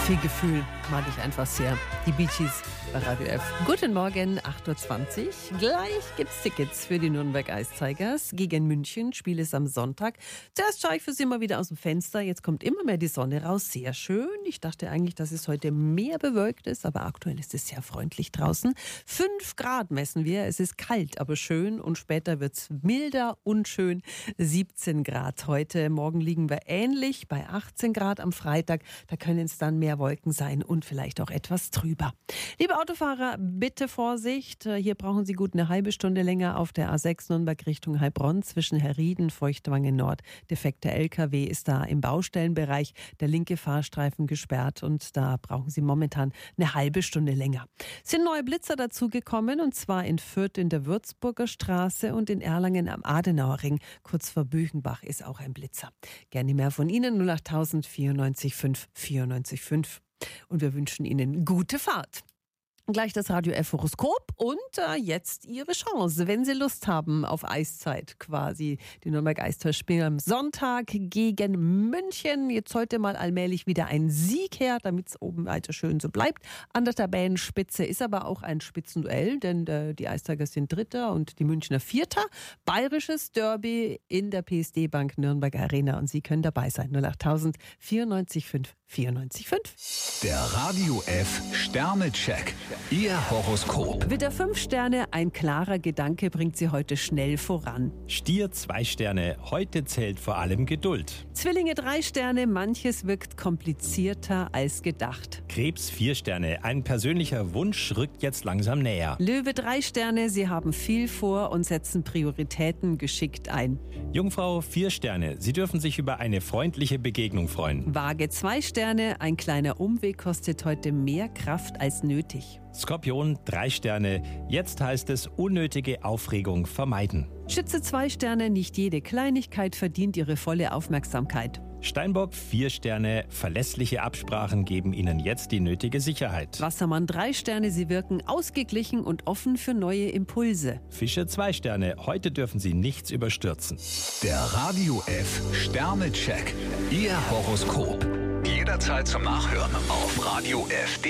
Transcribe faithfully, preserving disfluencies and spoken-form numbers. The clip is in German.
Viel Gefühl mag ich einfach sehr. Die Bee Gees bei Radio F. Guten Morgen, acht Uhr zwanzig. Gleich gibt's Tickets für die Nürnberg Ice Tigers gegen München. Spiel ist am Sonntag. Zuerst schaue ich für Sie mal wieder aus dem Fenster. Jetzt kommt immer mehr die Sonne raus. Sehr schön. Ich dachte eigentlich, dass es heute mehr bewölkt ist, aber aktuell ist es sehr freundlich draußen. Fünf Grad messen wir. Es ist kalt, aber schön. Und später wird's milder und schön. siebzehn Grad heute. Morgen liegen wir ähnlich bei achtzehn Grad am Freitag. Da können es dann mehr Wolken sein und vielleicht auch etwas trüber. Liebe Autofahrer, bitte Vorsicht. Hier brauchen Sie gut eine halbe Stunde länger auf der A sechs Nürnberg Richtung Heilbronn zwischen Herrieden, Feuchtwangen Nord. Defekter L K W ist da im Baustellenbereich, der linke Fahrstreifen gesperrt und da brauchen Sie momentan eine halbe Stunde länger. Es sind neue Blitzer dazugekommen und zwar in Fürth in der Würzburger Straße und in Erlangen am Adenauerring. Kurz vor Büchenbach ist auch ein Blitzer. Gerne mehr von Ihnen, null acht null null vierundneunzig fünf vierundneunzig fünf. Und wir wünschen Ihnen gute Fahrt. Gleich das Radio F Horoskop und äh, jetzt Ihre Chance, wenn Sie Lust haben auf Eiszeit quasi. Die Nürnberg Ice Tigers spielen am Sonntag gegen München. Jetzt heute mal allmählich wieder ein Sieg her, damit es oben weiter schön so bleibt. An der Tabellenspitze ist aber auch ein Spitzenduell, denn äh, die Ice Tigers sind Dritter und die Münchner Vierter. Bayerisches Derby in der P S D Bank Nürnberg Arena und Sie können dabei sein. null acht null null vierundneunzig fünf vierundneunzig fünf. Der Radio F Sternecheck. Ihr Horoskop. Widder fünf Sterne, ein klarer Gedanke bringt Sie heute schnell voran. Stier zwei Sterne, heute zählt vor allem Geduld. Zwillinge drei Sterne, manches wirkt komplizierter als gedacht. Krebs vier Sterne, ein persönlicher Wunsch rückt jetzt langsam näher. Löwe drei Sterne, Sie haben viel vor und setzen Prioritäten geschickt ein. Jungfrau vier Sterne, Sie dürfen sich über eine freundliche Begegnung freuen. Waage zwei Sterne, ein kleiner Umweg kostet heute mehr Kraft als nötig. Skorpion drei Sterne, jetzt heißt es unnötige Aufregung vermeiden. Schütze zwei Sterne, nicht jede Kleinigkeit verdient Ihre volle Aufmerksamkeit. Steinbock vier Sterne, verlässliche Absprachen geben Ihnen jetzt die nötige Sicherheit. Wassermann drei Sterne, Sie wirken ausgeglichen und offen für neue Impulse. Fische zwei Sterne, heute dürfen Sie nichts überstürzen. Der Radio F Sternecheck. Ihr Horoskop. Jederzeit zum Nachhören auf Radio F.